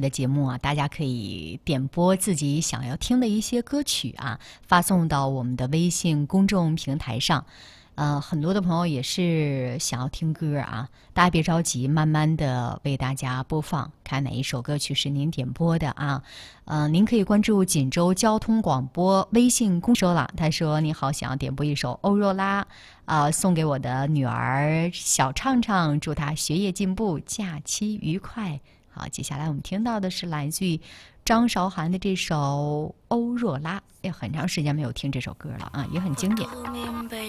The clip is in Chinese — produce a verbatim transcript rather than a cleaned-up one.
的节目啊，大家可以点播自己想要听的一些歌曲啊，发送到我们的微信公众平台上。呃，很多的朋友也是想要听歌啊，大家别着急，慢慢的为大家播放，看哪一首歌曲是您点播的啊。呃，您可以关注锦州交通广播微信公说了，他说你好，想要点播一首欧若拉啊、呃，送给我的女儿小畅畅，祝她学业进步，假期愉快。好，接下来我们听到的是来自于张韶涵的这首《欧若拉》，也很长时间没有听这首歌了啊，也很经典。